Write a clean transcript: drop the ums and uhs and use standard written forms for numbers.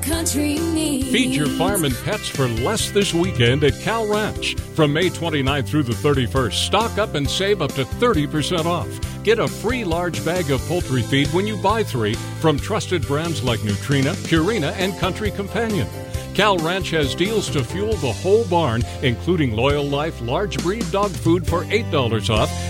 country needs. Feed your farm and pets for less this weekend at Cal Ranch. From May 29th through the 31st, stock up and save up to 30% off. Get a free large bag of poultry feed when you buy 3 from trusted brands like Nutrina, Purina, and Country Companion. Cal Ranch has deals to fuel the whole barn, including Loyal Life large breed dog food for $8 off